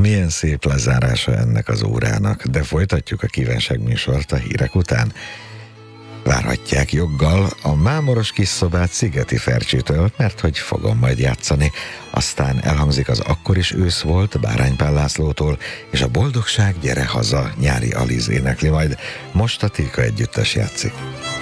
Milyen szép lezárása ennek az órának, de folytatjuk a kívánságműsort a hírek után. Várhatják joggal a mámoros kis szobát Szigeti Fercsétől, mert hogy fogom majd játszani. Aztán elhangzik az Akkor is ősz volt Bárány Pál Lászlótól, és a Boldogság gyere haza Nyári Aliz énekli majd. Most a Tilka együttes játszik.